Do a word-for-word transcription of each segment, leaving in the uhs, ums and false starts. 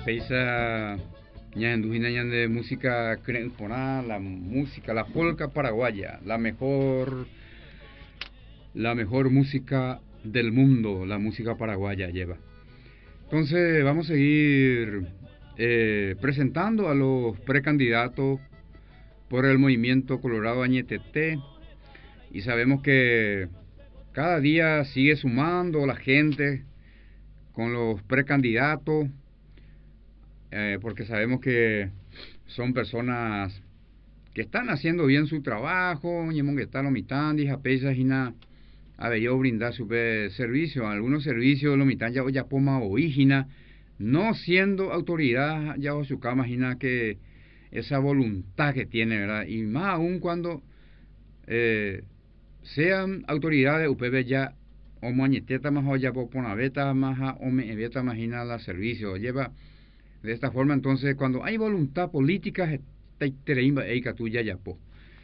peisa ñandujina de música crempona, la música, la polca paraguaya, la mejor, la mejor música del mundo, la música paraguaya lleva. Entonces vamos a seguir eh, presentando a los precandidatos por el movimiento Colorado Añetete, y sabemos que cada día sigue sumando la gente con los precandidatos, eh, porque sabemos que son personas que están haciendo bien su trabajo, que están omitando y apenas y nada a yo brindar su servicio, algunos servicios lo mitan ya ya poma oígina, no siendo autoridad ya o su cama que esa voluntad que tiene, ¿verdad? Y más aún cuando eh, sean autoridades U P B ya o mañeteta más o ya ponaveta más o me evita imagina la servicio lleva de esta forma. Entonces cuando hay voluntad política ya po.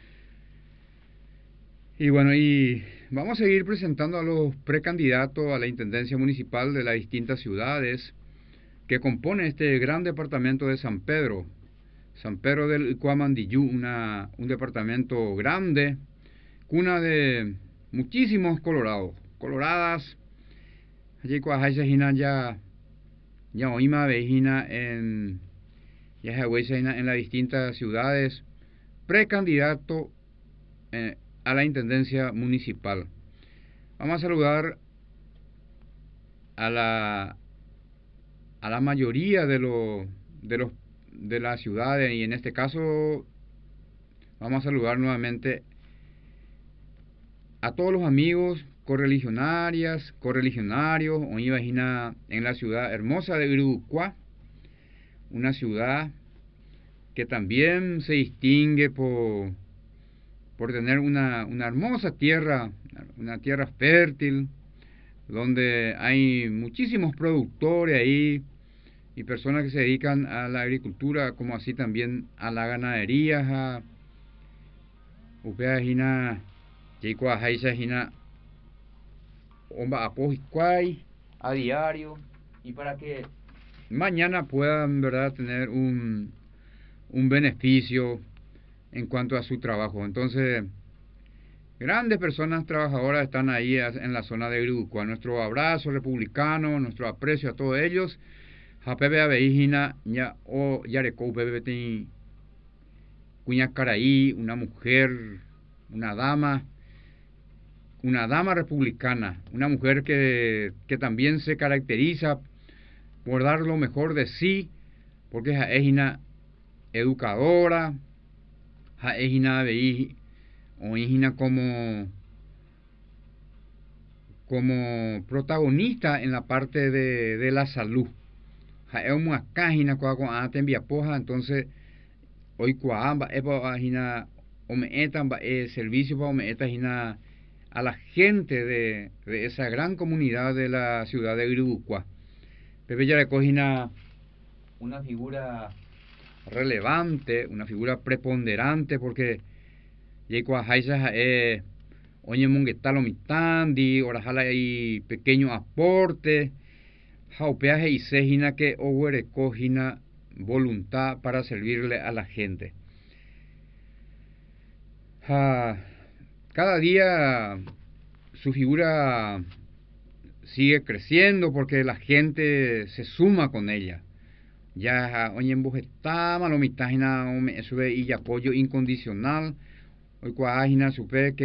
Y bueno, y vamos a seguir presentando a los precandidatos a la intendencia municipal de las distintas ciudades que componen este gran departamento de San Pedro. San Pedro del Cuamandiyú, una, un departamento grande, cuna de muchísimos colorados, coloradas. Allí ya ya ya oíma vejina en ya en las distintas ciudades precandidato eh, a la intendencia municipal. Vamos a saludar a la a la mayoría de los de los de las ciudades, y en este caso vamos a saludar nuevamente a todos los amigos correligionarias, correligionarios, hoy imagina en la ciudad hermosa de Uruguay, una ciudad que también se distingue por por tener una, una hermosa tierra, una tierra fértil, donde hay muchísimos productores ahí y personas que se dedican a la agricultura, como así también a la ganadería, a upea hina, yikua haisa hina, omba apojicuay a diario, y para que mañana puedan, verdad, tener un, un beneficio en cuanto a su trabajo. Entonces, grandes personas trabajadoras están ahí en la zona de Uruguay. Nuestro abrazo republicano, nuestro aprecio a todos ellos. Japebe abeijina ya o yareco bebete cuña caraí, una mujer, una dama, una dama republicana, una mujer que, que también se caracteriza por dar lo mejor de sí, porque es una educadora, es una o hijina como como protagonista en la parte de, de la salud. Entonces hoy cuamba o me etan servicio para me etan a la gente de, de esa gran comunidad de la ciudad de Uruguay. Pepe ya recogina una figura relevante, una figura preponderante, porque Yekua Haisa eh oye mongetalo mitandi, orajala hay pequeño aporte, jaupeaje y sejina que oguere cojina voluntad para servirle a la gente. Ja, cada día su figura sigue creciendo porque la gente se suma con ella. Ya oye en bujetama lo mitajina me sube y apoyo incondicional. Hoy cuajina supe que